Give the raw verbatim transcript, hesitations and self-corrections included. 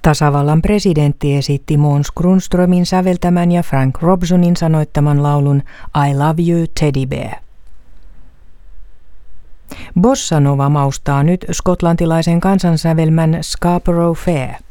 Tasavallan presidentti esitti Måns Grundströmin säveltämän ja Frank Robsonin sanoittaman laulun I Love You Teddy Bear. Bossa Nova maustaa nyt skotlantilaisen kansansävelmän Scarborough Fair.